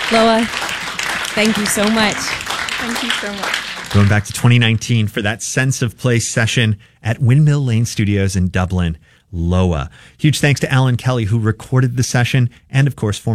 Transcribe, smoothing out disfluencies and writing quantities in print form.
Loa, thank you so much. Thank you so much. Going back to 2019 for that Sense of Place session at Windmill Lane Studios in Dublin, Loa. Huge thanks to Alan Kelly, who recorded the session, and of course, former